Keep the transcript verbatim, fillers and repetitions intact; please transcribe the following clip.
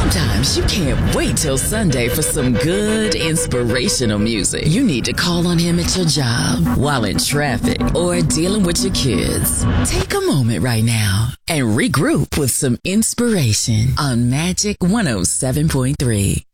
Sometimes you can't wait till Sunday for some good inspirational music. You need to call on him at your job, while in traffic, or dealing with your kids. Take a moment right now and regroup with some inspiration on Magic one oh seven point three.